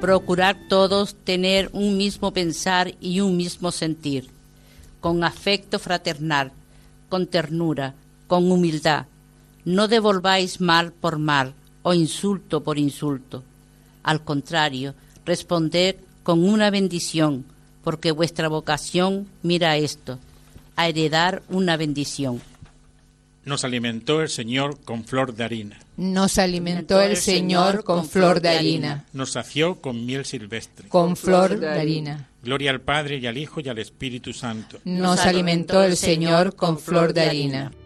Procurad todos tener un mismo pensar y un mismo sentir, con afecto fraternal, con ternura, con humildad. No devolváis mal por mal o insulto por insulto. Al contrario, responded con una bendición, porque vuestra vocación mira esto, a heredar una bendición. Nos alimentó el Señor con flor de harina. Nos alimentó el Señor con flor de harina. Nos sació con miel silvestre. Con flor de harina. Gloria al Padre y al Hijo y al Espíritu Santo. Nos alimentó el Señor con flor de harina.